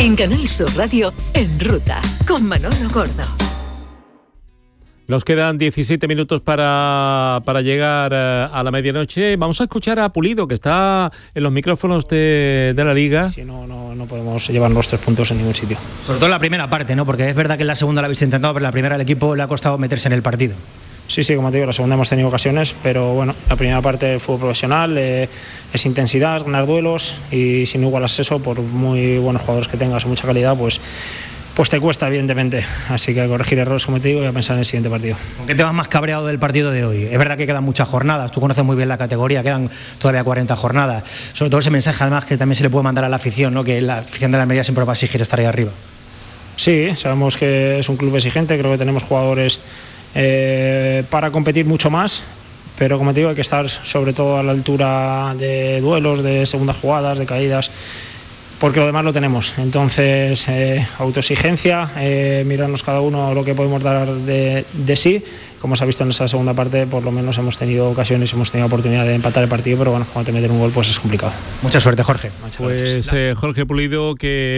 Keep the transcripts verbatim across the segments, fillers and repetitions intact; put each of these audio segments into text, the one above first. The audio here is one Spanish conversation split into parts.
En Canal Sur Radio, En Ruta, con Manolo Gordo. Nos quedan diecisiete minutos para, para llegar a la medianoche. Vamos a escuchar a Pulido, que está en los micrófonos de, de la Liga. Sí, no, no, no podemos llevar los tres puntos en ningún sitio. Sobre todo en la primera parte, ¿no? Porque es verdad que en la segunda la habéis intentado, pero en la primera al equipo le ha costado meterse en el partido. Sí, sí, como te digo, la segunda hemos tenido ocasiones, pero bueno, la primera parte del fútbol profesional eh, es intensidad, ganar duelos, y si no igualas eso, por muy buenos jugadores que tengas o mucha calidad, pues... pues te cuesta, evidentemente. Así que corregir errores, como te digo, y a pensar en el siguiente partido. ¿Con qué te vas más cabreado del partido de hoy? Es verdad que quedan muchas jornadas, tú conoces muy bien la categoría, quedan todavía cuarenta jornadas. Sobre todo ese mensaje, además, que también se le puede mandar a la afición, ¿no? Que la afición de la Almería siempre va a exigir estar ahí arriba. Sí, sabemos que es un club exigente, creo que tenemos jugadores eh, para competir mucho más, pero como te digo, hay que estar sobre todo a la altura de duelos, de segundas jugadas, de caídas, porque lo demás lo tenemos. Entonces, eh, autoexigencia, eh, mirarnos cada uno lo que podemos dar de, de sí. Como se ha visto en esa segunda parte, por lo menos hemos tenido ocasiones, hemos tenido oportunidad de empatar el partido, pero bueno, cuando te meten un gol, pues es complicado. Mucha suerte, Jorge. Muchas pues eh, Jorge Pulido,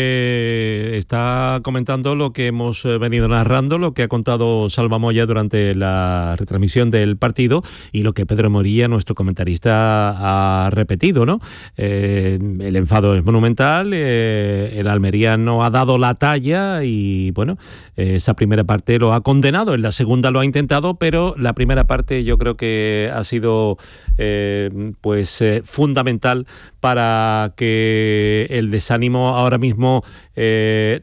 que está comentando lo que hemos venido narrando, lo que ha contado Salva Moya durante la retransmisión del partido, y lo que Pedro Morilla, nuestro comentarista, ha repetido, ¿no? Eh, el enfado es monumental, eh, el Almería no ha dado la talla y, bueno, eh, esa primera parte lo ha condenado, en la segunda lo ha intentado, pero la primera parte yo creo que ha sido eh, pues eh, fundamental para que el desánimo ahora mismo eh,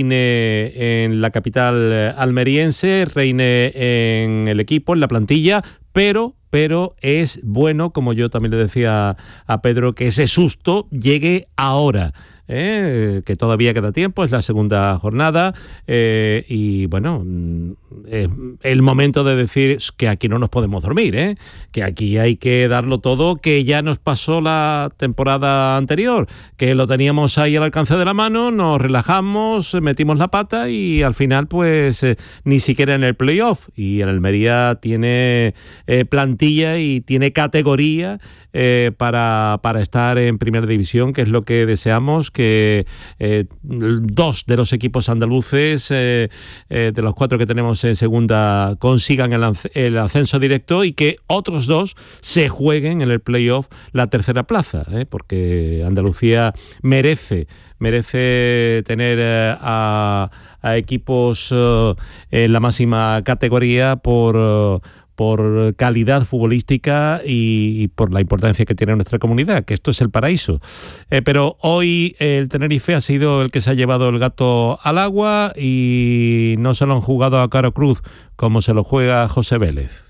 reine en la capital almeriense, reine en el equipo, en la plantilla, pero pero es bueno, como yo también le decía a Pedro, que ese susto llegue ahora. Eh, que todavía queda tiempo, es la segunda jornada, eh, y bueno, es el momento de decir que aquí no nos podemos dormir, eh, que aquí hay que darlo todo, que ya nos pasó la temporada anterior, que lo teníamos ahí al alcance de la mano, nos relajamos, metimos la pata y al final pues eh, ni siquiera en el playoff, y el Almería tiene eh, plantilla y tiene categoría Eh, para, para estar en primera división, que es lo que deseamos, que eh, dos de los equipos andaluces, eh, eh, de los cuatro que tenemos en segunda, consigan el, el ascenso directo, y que otros dos se jueguen en el playoff la tercera plaza, eh, porque Andalucía merece, merece tener eh, a, a equipos eh, en la máxima categoría por... Eh, por calidad futbolística y, y por la importancia que tiene nuestra comunidad, que esto es el paraíso. Eh, pero hoy el Tenerife ha sido el que se ha llevado el gato al agua, y no se lo han jugado a Caro Cruz como se lo juega José Vélez.